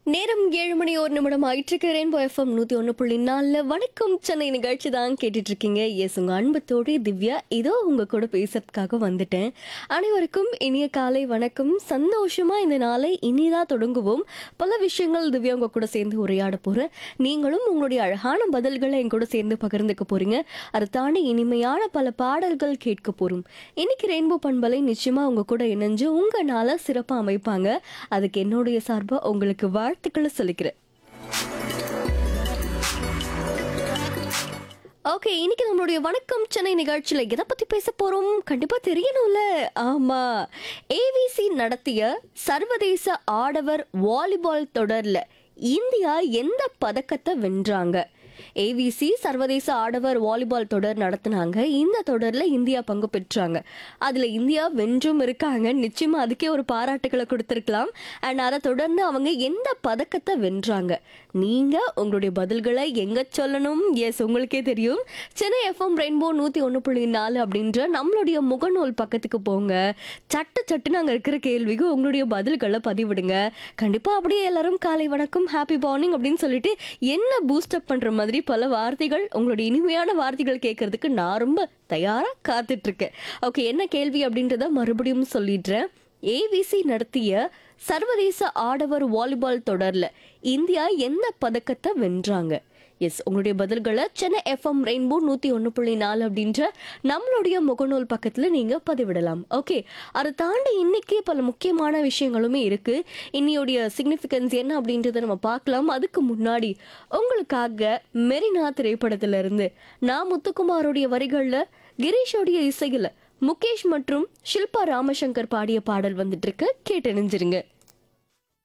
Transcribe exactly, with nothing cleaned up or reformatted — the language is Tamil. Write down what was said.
நேரம் ஏழு மணி ஒரு நிமிடம் ஆயிட்டு ரெயின்போ எஃப்எம் நூத்தி ஒன்று புள்ளி நாலுல வணக்கம் சென்னை நிகழ்ச்சி தான் கேட்டுட்டு இருக்கீங்க. எஸ், உங்க அன்பு தோழி திவ்யா இதோ உங்க கூட பேசுறதுக்காக வந்துட்டேன். அனைவருக்கும் இனிய காலை வணக்கம். சந்தோஷமா இந்த நாளை இனிதா தொடங்குவோம். பல விஷயங்கள் திவ்யா உங்க கூட சேர்ந்து உரையாட போறேன். நீங்களும் உங்களுடைய அழகான பதில்களை என் கூட சேர்ந்து பகிர்ந்துக்க போறீங்க. அதை தாண்டி இனிமையான பல பாடல்கள் கேட்க போறோம். இன்னைக்கு ரெயின்போ பண்பலை நிச்சயமா உங்க கூட இணைஞ்சு உங்க நாளை சிறப்பா அமைப்பாங்க. அதுக்கு என்னுடைய சார்பா உங்களுக்கு வாழ்த்துக்களை சொல்லிக்கிறேன். ஓகே, இன்னைக்கு நம்மளுடைய வணக்கம் சென்னை நிகழ்ச்சியில எதை பத்தி பேச போறோம் கண்டிப்பா தெரியணும்ல. ஆமா, ஏவிசி நடத்திய சர்வதேச ஆடவர் வாலிபால் தொடர்ல இந்தியா எந்த பதக்கத்தை வென்றாங்க? ஏவிசி சர்வதேச ஆடவர் வாலிபால் தொடர் நடத்தினாங்க. இந்த தொடர்ல இந்தியா பங்கு பெற்றாங்க. அதுல இந்தியா வென்றும் இருக்காங்க. நிச்சயமா அதுக்கே ஒரு பாராட்டுகளை கொடுத்திருக்கலாம். அண்ட் அதை தொடர்ந்து அவங்க எந்த பதக்கத்தை வென்றாங்க? நீங்க உங்களுடைய பதில்களை எங்க சொல்லணும்? எஸ், உங்களுக்கே தெரியும். சென்னை எஃப்எம் ரெயின்போ நூத்தி ஒன்று புள்ளி நாலு அப்படின்ற நம்மளுடைய முகநூல் பக்கத்துக்கு போங்க. சட்டு சட்டுன்னு அங்க இருக்கிற கேள்விக்கு உங்களுடைய பதில்களை பதிவிடுங்க. கண்டிப்பா அப்படியே எல்லாரும் காலை வணக்கம், ஹாப்பி மார்னிங் அப்படின்னு சொல்லிட்டு என்ன பூஸ்டப் பண்ற மாதிரி பல வார்த்தைகள், உங்களுடைய இனிமையான வார்த்தைகள் கேட்கறதுக்கு நான் ரொம்ப தயாரா காத்துட்டு இருக்கேன். ஓகே, என்ன கேள்வி அப்படின்றத மறுபடியும் சொல்லிடுறேன். ஏவிசி நடத்திய சர்வதேச ஆடவர் வாலிபால் தொடர்ல இந்தியா எந்த பதக்கத்தை வென்றாங்க? எஸ், உங்களுடைய பதில்களை சென்னை எஃப்எம் ரெயின்போ நூத்தி ஒன்று புள்ளி நாலு அப்படின்ற நம்மளுடைய முகநூல் பக்கத்துல நீங்க பதிவிடலாம். ஓகே, அதை தாண்டி இன்னைக்கு பல முக்கியமான விஷயங்களுமே இருக்கு. இன்னையோடைய சிக்னிஃபிகன்ஸ் என்ன அப்படின்றத நம்ம பார்க்கலாம். அதுக்கு முன்னாடி உங்களுக்காக மெரினா திரைப்படத்துல இருந்து நான் முத்துக்குமாரோடைய வரிகள்ல கிரீஷோடைய இசையில முகேஷ் மற்றும் ஷில்பா ராமசங்கர் பாடிய பாடல் வந்துட்டு இருக்கு. கேட்டு நினைஞ்சிருங்க.